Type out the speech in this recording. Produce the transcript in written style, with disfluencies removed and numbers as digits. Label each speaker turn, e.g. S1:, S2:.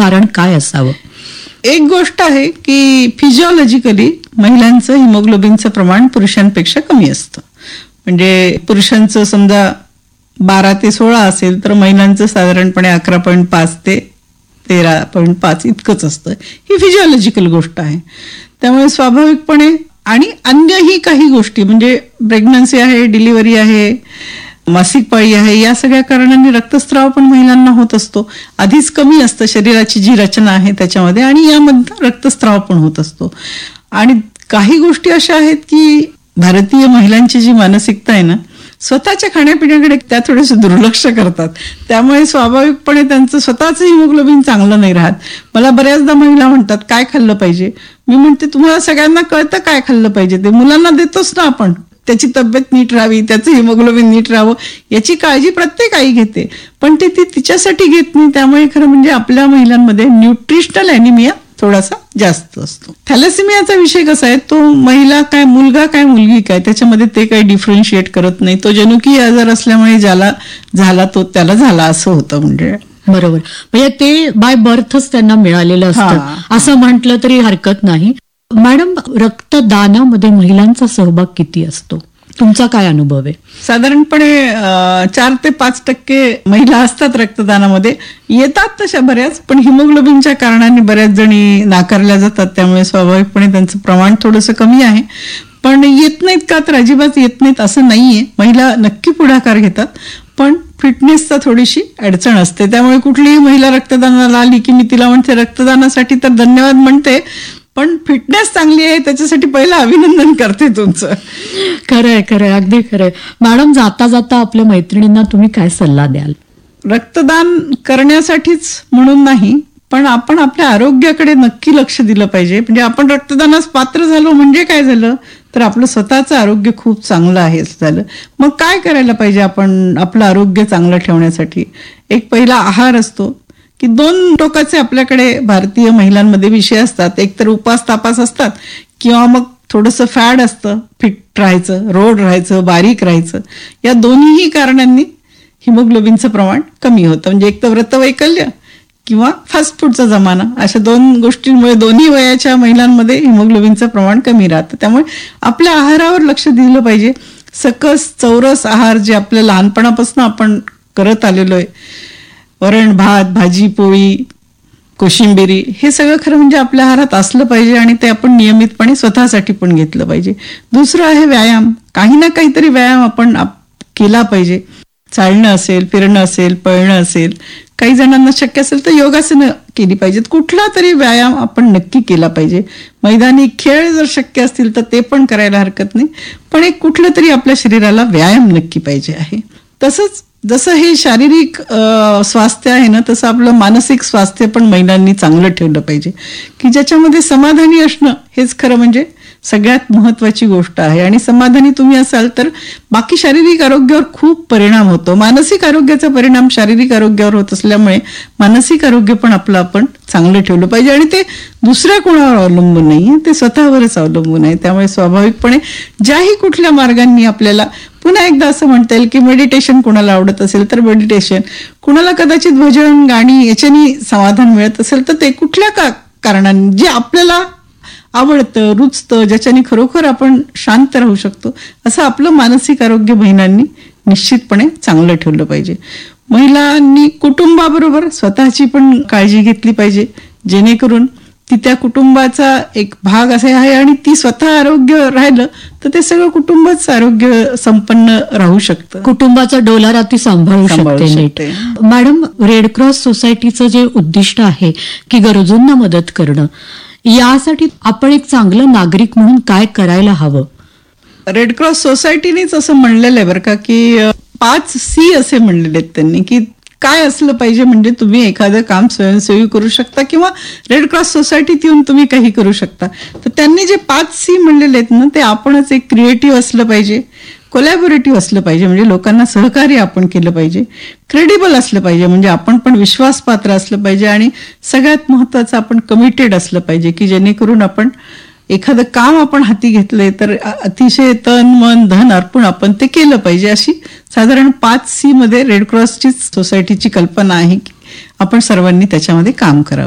S1: कारण काय असावं?
S2: एक गोष्ट आहे की फिजिओलॉजिकली महिलांचं हिमोग्लोबिनचं प्रमाण पुरुषांपेक्षा कमी असतं. म्हणजे पुरुषांचं समजा 12 ते 16 असेल तर महिलांचं साधारणपणे 11.5 ते 13.5 इतकंच असतं. ही फिजिओलॉजिकल गोष्ट आहे. त्यामुळे स्वाभाविकपणे आणि अन्यही काही गोष्टी म्हणजे प्रेग्नन्सी आहे, डिलिव्हरी आहे, मासिक पाळी आहे, या सगळ्या कारणांनी रक्तस्राव पण महिलांना होत असतो. आधीच कमी असतं शरीराची जी रचना आहे त्याच्यामध्ये, आणि यामध्ये रक्तस्राव पण होत असतो. आणि काही गोष्टी अशा आहेत की भारतीय महिलांची जी मानसिकता आहे ना, स्वतःच्या खाण्यापिण्याकडे त्या थोडेसे दुर्लक्ष करतात. त्यामुळे स्वाभाविकपणे त्यांचं स्वतःचं हिमोग्लोबिन चांगलं नाही राहत. मला बऱ्याचदा महिला म्हणतात काय खाल्लं पाहिजे. मी म्हणते तुम्हाला सगळ्यांना कळतं काय खाल्लं पाहिजे, ते मुलांना देतोच ना आपण. त्याची तब्येत नीट राहावी, त्याचं हिमोग्लोबिन नीट राहावं याची काळजी प्रत्येक आई घेते, पण ती तिच्यासाठी घेत नाही. त्यामुळे खरं म्हणजे आपल्या महिलांमध्ये न्यूट्रिशनल ॲनिमिया थोडासा जास्त असतो. थॅलेसेमियाचा विषय कसा आहे, तो महिला काय, मुलगा काय, मुलगी काय, त्याच्यामध्ये ते काही डिफरन्शिएट करत नाही. तो जनुकीय आजार असल्यामुळे ज्याला झाला तो त्याला झाला असं होतं. म्हणजे
S1: बरोबर, म्हणजे ते बाय बर्थच त्यांना मिळालेलं असतं असं म्हटलं तरी हरकत नाही. मॅडम, रक्तदानामध्ये महिलांचा सहभाग किती असतो? तुमचा काय अनुभव आहे?
S2: साधारणपणे 4 ते 5% महिला असतात रक्तदानामध्ये. येतात तशा बऱ्याच, पण हिमोग्लोबिनच्या कारणाने बऱ्याच जणी नाकारल्या जातात. त्यामुळे स्वाभाविकपणे त्यांचं प्रमाण थोडंसं कमी आहे. पण येत नाहीत का तर अजिबात येत नाहीत असं नाहीये. महिला नक्की पुढाकार घेतात, पण फिटनेसचा थोडीशी अडचण असते. त्यामुळे कुठलीही महिला रक्तदानाला आली की मी तिला म्हणते रक्तदानासाठी तर धन्यवाद म्हणते, पण फिटनेस चांगली आहे त्याच्यासाठी पहिलं अभिनंदन करते तुमचं.
S1: खरंय खरंय, अगदी खरंय. मॅडम, जाता जाता आपल्या मैत्रिणींना तुम्ही काय सल्ला द्याल?
S2: रक्तदान करण्यासाठीच म्हणून नाही, पण आपण आपल्या आरोग्याकडे नक्की लक्ष दिलं पाहिजे. म्हणजे आपण रक्तदानास पात्र झालो म्हणजे काय झालं तर आपलं स्वतःचं आरोग्य खूप चांगलं आहे झालं. मग काय करायला पाहिजे आपण आपलं आरोग्य चांगलं ठेवण्यासाठी? एक पहिला आहार असतो की 2 टोकाचे आपल्याकडे भारतीय महिलांमध्ये विषय असतात. एक तर उपास तापास असतात किंवा मग थोडंसं फॅड असतं, फिट राहायचं, रोड राहायचं, बारीक राहायचं. या दोन्हीही कारणांनी हिमोग्लोबिनचं प्रमाण कमी होतं. म्हणजे एक तर व्रतवैकल्य किंवा फास्ट फूडचा जमाना, अशा 2 गोष्टींमुळे दोन्ही वयाच्या महिलांमध्ये हिमोग्लोबिनचं प्रमाण कमी राहतं. त्यामुळे आपल्या आहारावर लक्ष दिलं पाहिजे. सकस चौरस आहार जे आपल्या लहानपणापासून आपण करत आलेलो आहे, वरण भात, भाजी पोळी, कोशिंबिरी, हे सगळं खरं म्हणजे आपल्या आहारात असलं पाहिजे आणि ते आपण नियमितपणे स्वतःसाठी पण घेतलं पाहिजे. दुसरं आहे व्यायाम. काही ना काहीतरी व्यायाम आपण केला पाहिजे. चालणं असेल, फिरणं असेल, पळणं असेल, काही जणांना शक्य असेल तर योगासनं केली पाहिजेत. कुठला तरी व्यायाम आपण नक्की केला पाहिजे. मैदानी खेळ जर शक्य असतील तर ते पण करायला हरकत नाही, पण एक कुठलं तरी आपल्या शरीराला व्यायाम नक्की पाहिजे आहे. तसंच जसं हे शारीरिक स्वास्थ्य आहे ना, तसं आपलं मानसिक स्वास्थ्य पण महिलांनी चांगलं ठेवलं पाहिजे, की ज्याच्यामध्ये समाधानी असणं हेच खरं म्हणजे सगळ्यात महत्वाची गोष्ट आहे. आणि समाधानी तुम्ही असाल तर बाकी शारीरिक आरोग्यावर खूप परिणाम होतो. मानसिक आरोग्याचा परिणाम शारीरिक आरोग्यावर होत असल्यामुळे मानसिक आरोग्य पण आपलं आपण चांगलं ठेवलं पाहिजे. आणि ते दुसऱ्या कोणावर अवलंबून नाहीये, ते स्वतःवरच अवलंबून आहे. त्यामुळे स्वाभाविकपणे ज्याही कुठल्या मार्गांनी आपल्याला, पुन्हा एकदा असं म्हणता येईल की मेडिटेशन कुणाला आवडत असेल तर मेडिटेशन, कुणाला कदाचित भजन गाणी याच्यानी समाधान मिळत असेल तर ते कुठल्या कारणाने जे आपल्याला आवडतं, रुचतं, ज्याच्याने खरोखर आपण शांत राहू शकतो, असं आपलं मानसिक आरोग्य महिलांनी निश्चितपणे चांगलं ठेवलं पाहिजे. महिलांनी कुटुंबाबरोबर स्वतःची पण काळजी घेतली पाहिजे, जेणेकरून ती त्या कुटुंबाचा एक भाग असे आहे आणि ती स्वतः आरोग्य राहिलं तर ते सगळं कुटुंबच आरोग्य संपन्न राहू शकतं.
S1: कुटुंबाचा डोलारा ती सांभाळू शकते. मॅडम, रेड क्रॉस सोसायटीचं जे उद्दिष्ट आहे की गरजूंना मदत करणं, यासाठी आपण एक चांगलं नागरिक म्हणून काय करायला हवं?
S2: रेड क्रॉस सोसायटीनेच असं म्हणलेलं आहे बरं का, की 5 C असे म्हणलेले आहेत त्यांनी, की काय असलं पाहिजे म्हणजे तुम्ही एखादं काम स्वयंसेवी करू शकता किंवा रेड क्रॉस सोसायटीत येऊन तुम्ही काही करू शकता. तर त्यांनी जे 5 C म्हणलेले आहेत ना, ते आपणच एक क्रिएटिव्ह असलं पाहिजे, कोलॅबोरेटिव्ह असलं पाहिजे, म्हणजे लोकांना सहकार्य आपण केलं पाहिजे, क्रेडिबल असलं पाहिजे, म्हणजे आपण पण विश्वासपात्र असलं पाहिजे, आणि सगळ्यात महत्वाचं आपण कमिटेड असलं पाहिजे, की जेणेकरून आपण एखादं काम आपण हाती घेतलंय तर अतिशय तन मन धन अर्पण आपण ते केलं पाहिजे. अशी साधारण 5 C मध्ये रेड क्रॉसची सोसायटीची कल्पना आहे की आपण सर्वांनी त्याच्यामध्ये काम करावं.